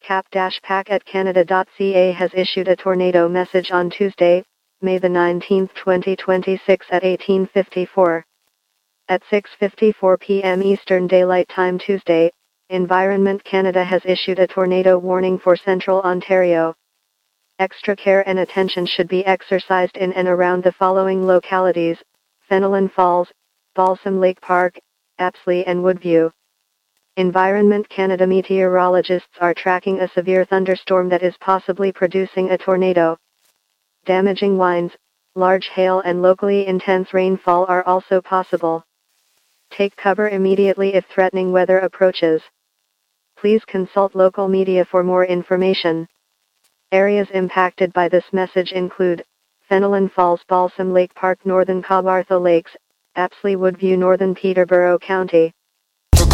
cap-pac@canada.ca has issued a tornado message on Tuesday, May 19, 2026 at 18:54. At 6:54 p.m. Eastern Daylight Time Tuesday, Environment Canada has issued a tornado warning for Central Ontario. Extra care and attention should be exercised in and around the following localities: Fenelon Falls, Balsam Lake Park, Apsley and Woodview. Environment Canada meteorologists are tracking a severe thunderstorm that is possibly producing a tornado. Damaging winds, large hail and locally intense rainfall are also possible. Take cover immediately if threatening weather approaches. Please consult local media for more information. Areas impacted by this message include Fenelon Falls, Balsam Lake Park, Northern Cobartha Lakes, Apsley, Woodview, Northern Peterborough County.